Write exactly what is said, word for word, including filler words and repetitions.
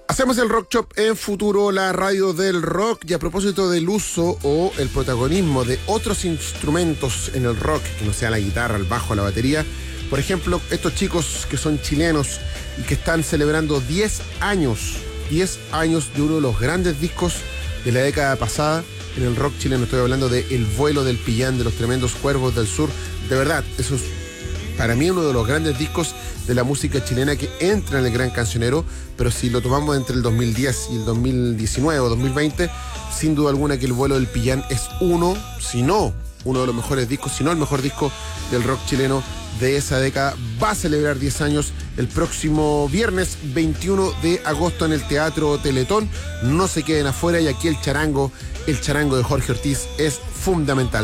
Hacemos el Rock Shop en Futuro, la radio del rock. Y a propósito del uso o el protagonismo de otros instrumentos en el rock, que no sea la guitarra, el bajo, la batería. Por ejemplo, estos chicos que son chilenos y que están celebrando diez años, diez años de uno de los grandes discos de la década pasada en el rock chileno. Estoy hablando de El vuelo del Pillán, de los Tremendos Cuervos del Sur. De verdad, eso es para mí uno de los grandes discos de la música chilena que entra en el Gran Cancionero, pero si lo tomamos entre el dos mil diez y el dos mil diecinueve o dos mil veinte, sin duda alguna que El vuelo del Pillán es uno, si no uno de los mejores discos, si no el mejor disco del rock chileno de esa década. Va a celebrar diez años el próximo viernes veintiuno de agosto en el Teatro Teletón. No se queden afuera, y aquí el charango, el charango de Jorge Ortiz es fundamental.